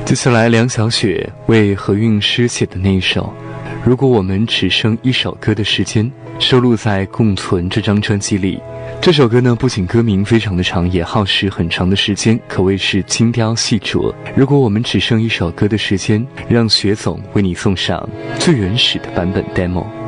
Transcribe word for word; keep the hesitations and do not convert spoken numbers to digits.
接下来，梁晓雪为何韵诗写的那一首《如果我们只剩一首歌的时间》，收录在《共存》这张专辑里。这首歌呢，不仅歌名非常的长，也耗时很长的时间，可谓是精雕细琢。如果我们只剩一首歌的时间，让雪总为你送上最原始的版本 demo。